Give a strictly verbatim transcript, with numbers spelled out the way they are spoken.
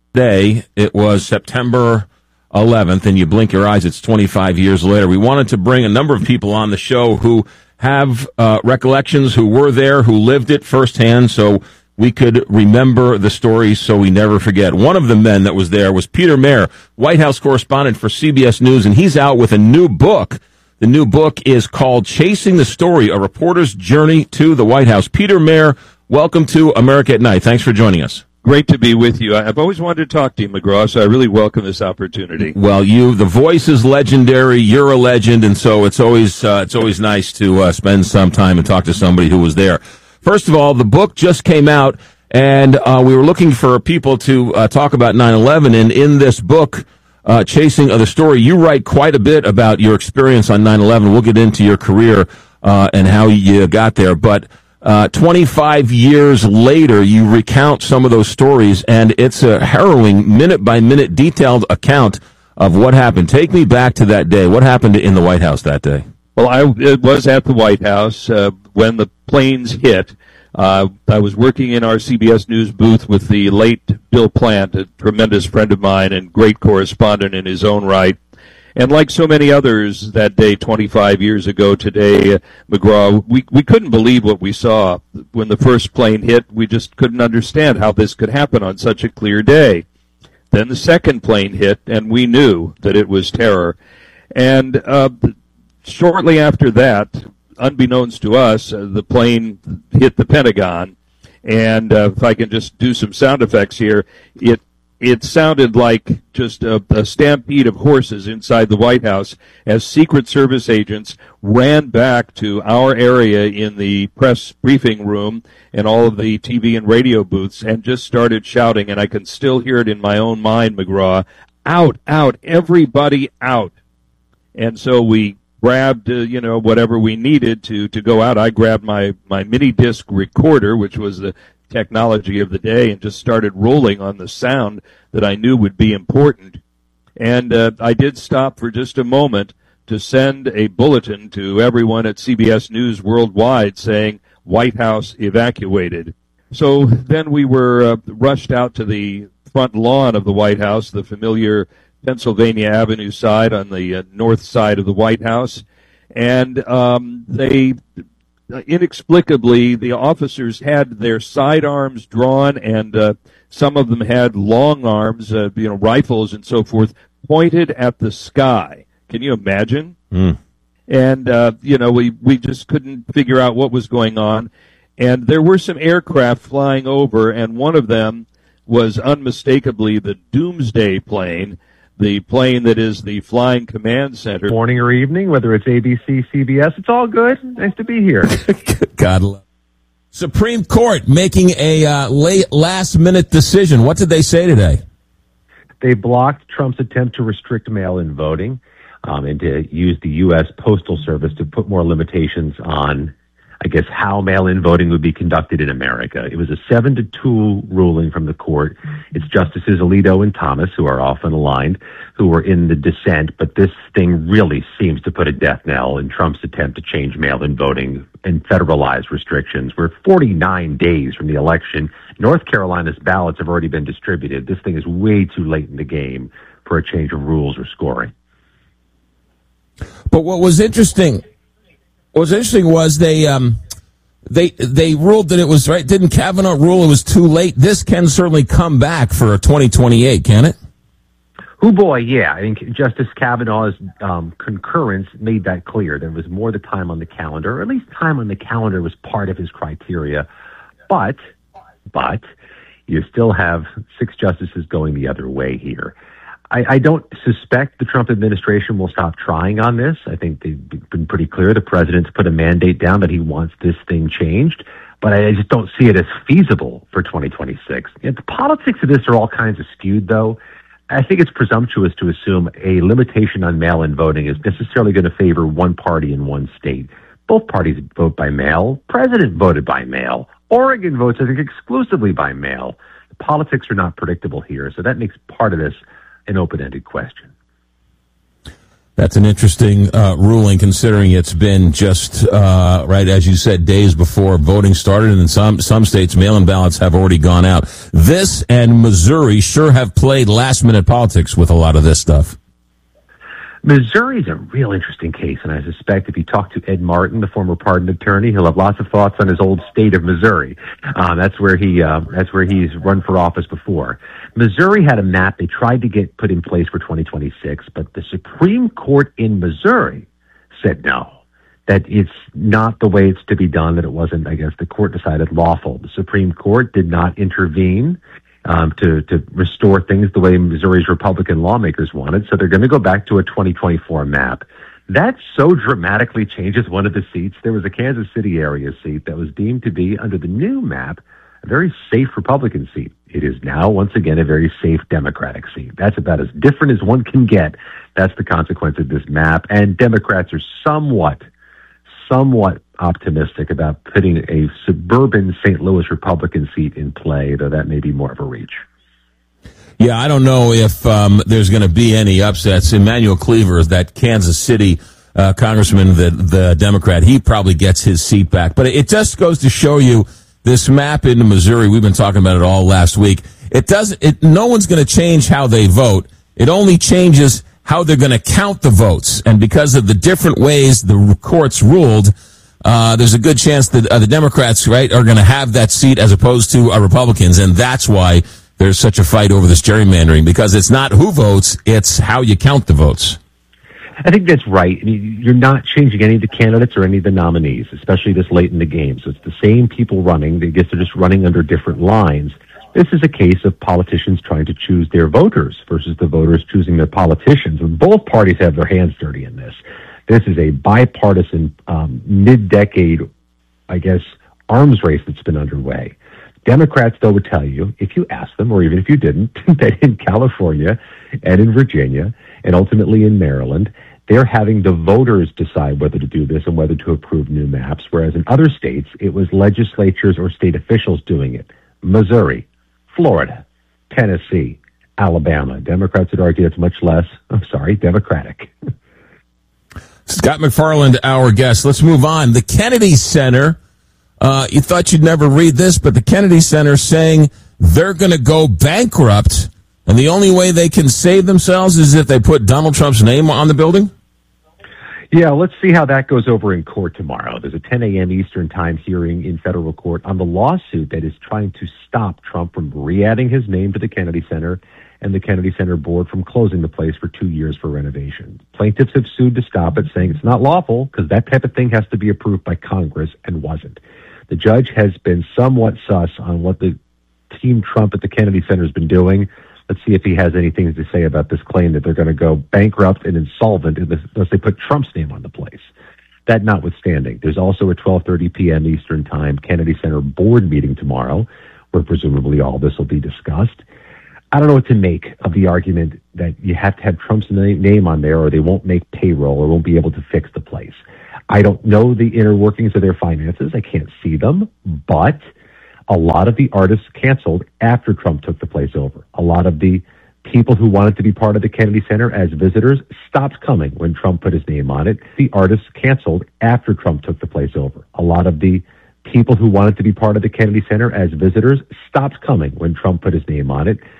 Today, it was September eleventh, and you blink your eyes, it's twenty-five years later. We wanted to bring a number of people on the show who have uh, recollections, who were there, who lived it firsthand, so we could remember the stories so we never forget. One of the men that was there was Peter Mayer, White House correspondent for C B S News, and he's out with a new book. The new book is called Chasing the Story, A Reporter's Journey to the White House. Peter Mayer, welcome to America at Night. Thanks for joining us. Great to be with you. I've always wanted to talk to you, McGraw, so I really welcome this opportunity. Well, you, the voice is legendary. You're a legend, and so it's always uh, it's always nice to uh, spend some time and talk to somebody who was there. First of all, the book just came out, and uh, we were looking for people to uh, talk about nine eleven, and in this book, uh, Chasing the Story, you write quite a bit about your experience on nine eleven. We'll get into your career uh, and how you got there, but Uh, twenty-five years later, you recount some of those stories, and it's a harrowing, minute-by-minute, detailed account of what happened. Take me back to that day. What happened in the White House that day? Well, I it was at the White House uh, when the planes hit. Uh, I was working in our C B S News booth with the late Bill Plant, a tremendous friend of mine and great correspondent in his own right. And like so many others that day, twenty-five years ago today, uh, McGraw, we, we couldn't believe what we saw. When the first plane hit, we just couldn't understand how this could happen on such a clear day. Then the second plane hit, and we knew that it was terror. And uh, shortly after that, unbeknownst to us, uh, the plane hit the Pentagon. And uh, if I can just do some sound effects here, it It sounded like just a, a stampede of horses inside the White House as Secret Service agents ran back to our area in the press briefing room and all of the T V and radio booths and just started shouting, and I can still hear it in my own mind, McGraw, out, out, everybody out. And so we grabbed, uh, you know, whatever we needed to, to go out. I grabbed my, my mini disc recorder, which was the technology of the day, and just started rolling on the sound that I knew would be important. And uh, I did stop for just a moment to send a bulletin to everyone at C B S News worldwide saying, White House evacuated. So then we were uh, rushed out to the front lawn of the White House, the familiar Pennsylvania Avenue side on the uh, north side of the White House, and um, they inexplicably, the officers had their sidearms drawn, and uh, some of them had long arms, uh, you know, rifles and so forth, pointed at the sky. Can you imagine? Mm. And, uh, you know, we, we just couldn't figure out what was going on. And there were some aircraft flying over, and one of them was unmistakably the Doomsday plane, the plane that is the Flying Command Center. Morning or evening, whether it's A B C, C B S, it's all good. Nice to be here. God love. Supreme Court making a uh, late last-minute decision. What did they say today? They blocked Trump's attempt to restrict mail-in voting um, and to use the U S Postal Service to put more limitations on, I guess, how mail-in voting would be conducted in America. It was a seven to two ruling from the court. It's Justices Alito and Thomas, who are often aligned, who were in the dissent, but this thing really seems to put a death knell in Trump's attempt to change mail-in voting and federalize restrictions. We're forty-nine days from the election. North Carolina's ballots have already been distributed. This thing is way too late in the game for a change of rules or scoring. But what was interesting... What was interesting was they um, they they ruled that it was right. Didn't Kavanaugh rule it was too late? This can certainly come back for twenty twenty-eight, can it? Oh boy, yeah. I think Justice Kavanaugh's um, concurrence made that clear. There was more the time on the calendar, or at least time on the calendar was part of his criteria. But, but you still have six justices going the other way here. I, I don't suspect the Trump administration will stop trying on this. I think they've been pretty clear. The president's put a mandate down that he wants this thing changed, but I just don't see it as feasible for twenty twenty-six. You know, the politics of this are all kinds of skewed, though. I think it's presumptuous to assume a limitation on mail-in voting is necessarily going to favor one party in one state. Both parties vote by mail. President voted by mail. Oregon votes, I think, exclusively by mail. The politics are not predictable here, so that makes part of this an open-ended question. That's an interesting uh, ruling, considering it's been just, uh, right, as you said, days before voting started, and in some, some states, mail-in ballots have already gone out. This and Missouri sure have played last-minute politics with a lot of this stuff. Missouri is a real interesting case, and I suspect if you talk to Ed Martin, the former pardon attorney, he'll have lots of thoughts on his old state of Missouri. Um, that's where he uh, that's where he's run for office before. Missouri had a map they tried to get put in place for twenty twenty-six, but the Supreme Court in Missouri said no, that it's not the way it's to be done, that it wasn't, I guess, the court decided lawful. The Supreme Court did not intervene Um, to, to restore things the way Missouri's Republican lawmakers wanted. So they're going to go back to a twenty twenty-four map. That so dramatically changes one of the seats. There was a Kansas City area seat that was deemed to be, under the new map, a very safe Republican seat. It is now, once again, a very safe Democratic seat. That's about as different as one can get. That's the consequence of this map. And Democrats are somewhat, somewhat optimistic about putting a suburban Saint Louis Republican seat in play, though that may be more of a reach. Yeah, I don't know if um, there's going to be any upsets. Emmanuel Cleaver, that Kansas City uh, congressman, the, the Democrat, he probably gets his seat back. But it just goes to show you this map into Missouri. We've been talking about it all last week. It doesn't. It, no one's going to change how they vote. It only changes how they're going to count the votes. And because of the different ways the courts ruled, Uh, there's a good chance that uh, the Democrats, right, are going to have that seat as opposed to uh, Republicans, and that's why there's such a fight over this gerrymandering, because it's not who votes, it's how you count the votes. I think that's right. I mean, you're not changing any of the candidates or any of the nominees, especially this late in the game. So it's the same people running. They guess they're just running under different lines. This is a case of politicians trying to choose their voters versus the voters choosing their politicians, and both parties have their hands dirty in this. This is a bipartisan, um, mid-decade, I guess, arms race that's been underway. Democrats, though, would tell you, if you ask them, or even if you didn't, that in California and in Virginia and ultimately in Maryland, they're having the voters decide whether to do this and whether to approve new maps, whereas in other states, it was legislatures or state officials doing it. Missouri, Florida, Tennessee, Alabama. Democrats would argue it's much less, I'm sorry, democratic. Scott McFarland, our guest. Let's move on. The Kennedy Center, uh, you thought you'd never read this, but the Kennedy Center saying they're going to go bankrupt, and the only way they can save themselves is if they put Donald Trump's name on the building? Yeah, let's see how that goes over in court tomorrow. There's a ten a.m. Eastern Time hearing in federal court on the lawsuit that is trying to stop Trump from re-adding his name to the Kennedy Center and the Kennedy Center board from closing the place for two years for renovation. Plaintiffs have sued to stop it, saying it's not lawful because that type of thing has to be approved by Congress, and wasn't. The judge has been somewhat sus on what the Team Trump at the Kennedy Center has been doing. Let's see if he has anything to say about this claim that they're going to go bankrupt and insolvent unless they put Trump's name on the place. That notwithstanding, there's also a twelve thirty p.m. Eastern Time Kennedy Center board meeting tomorrow, where presumably all this will be discussed. I don't know what to make of the argument that you have to have Trump's name on there or they won't make payroll or won't be able to fix the place. I don't know the inner workings of their finances. I can't see them, but a lot of the artists canceled after Trump took the place over. A lot of the people who wanted to be part of the Kennedy Center as visitors stopped coming when Trump put his name on it. The artists canceled after Trump took the place over. A lot of the people who wanted to be part of the Kennedy Center as visitors stopped coming when Trump put his name on it.